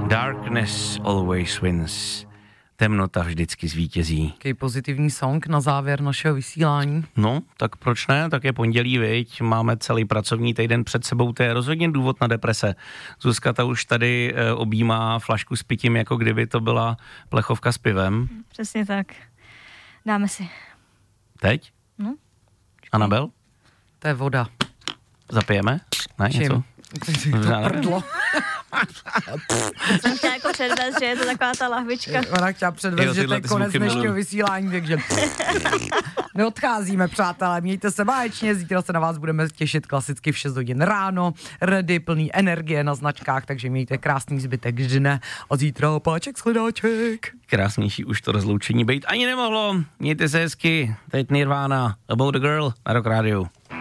Darkness always wins. Temnota vždycky zvítězí. Jaký pozitivní song na závěr našeho vysílání. No, tak proč ne? Tak je pondělí, viď? Máme celý pracovní týden před sebou, to je rozhodně důvod na deprese. Zuzka ta už tady objímá flašku s pitím, jako kdyby to byla plechovka s pivem. Přesně tak. Dáme si. Teď? No. Anabel? To je voda. Zapijeme? Ne, Čím? něco? Prdlo. Jsem chtěla jako předvést, že je to taková ta lahvička. Ona chtěla předvést, že to je konec dnešního vysílání, takže neodcházíme, přátelé. Mějte se báječně, zítra se na vás budeme těšit klasicky v 6 hodin ráno. Ready, plný energie na značkách, takže mějte krásný zbytek dne. A zítra opáček shledáček. Krásnější už to rozloučení být ani nemohlo. Mějte se hezky. Teď Nirvana, About the Girl na Rock Radio.